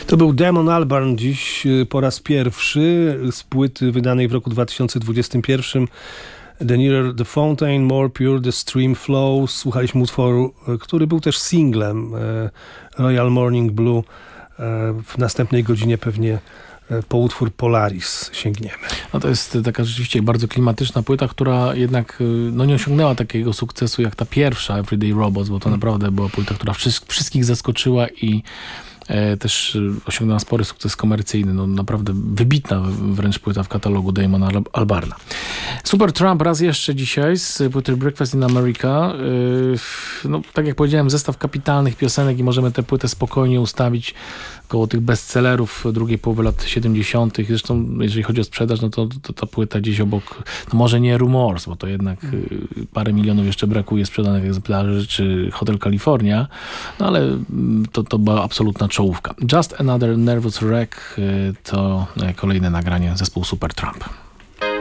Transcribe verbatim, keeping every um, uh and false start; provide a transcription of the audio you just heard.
To był Damon Albarn dziś po raz pierwszy z płyty wydanej w roku dwa tysiące dwudziestym pierwszym. The Nearer the Fountain, More Pure the Stream Flows. Słuchaliśmy utworu, który był też singlem, Royal Morning Blue. W następnej godzinie pewnie po utwór Polaris sięgniemy. No to jest taka rzeczywiście bardzo klimatyczna płyta, która jednak no, nie osiągnęła takiego sukcesu jak ta pierwsza Everyday Robots, bo to hmm. naprawdę była płyta, która wszystkich zaskoczyła i e, też osiągnęła spory sukces komercyjny. No naprawdę wybitna wręcz płyta w katalogu Damona Albarna. Supertramp raz jeszcze dzisiaj z płyty Breakfast in America. E, no tak jak powiedziałem, zestaw kapitalnych piosenek i możemy tę płytę spokojnie ustawić koło tych bestsellerów drugiej połowy lat siedemdziesiątych. Zresztą, jeżeli chodzi o sprzedaż, no to, to ta płyta gdzieś obok, no może nie Rumors, bo to jednak mm. parę milionów jeszcze brakuje sprzedanych egzemplarzy, czy Hotel California, no ale to, to była absolutna czołówka. Just Another Nervous Wreck to kolejne nagranie zespołu Supertramp.